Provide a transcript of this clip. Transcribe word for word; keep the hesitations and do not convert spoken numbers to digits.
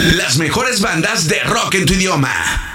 Las mejores bandas de rock en tu idioma.